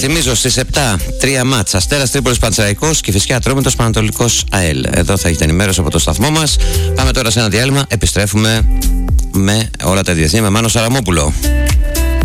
Θυμίζω στις 7 3 μάτς, Αστέρας Τρίπολης Πανσεραϊκός και Κηφισιά Ατρόμητος Πανατολικός ΑΕΛ. Εδώ θα έχετε ενημέρωση από το σταθμό μας. Πάμε τώρα σε ένα διάλειμμα. Επιστρέφουμε με όλα τα διεθνή με Μάνο Σαραμόπουλο.